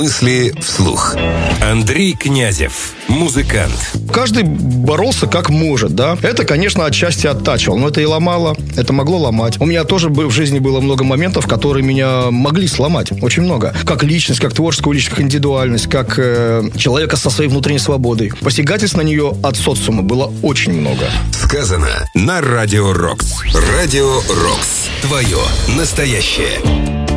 Мысли вслух. Андрей Князев, музыкант. Каждый боролся как может, да. Это, конечно, отчасти оттачивал, но это и ломало, это могло ломать. У меня тоже в жизни было много моментов, которые меня могли сломать, очень много. Как личность, как творческую личность, как индивидуальность, как человека со своей внутренней свободой. Посягательств на нее от социума было очень много. Сказано на Радио Рокс. Радио Рокс. Твое настоящее.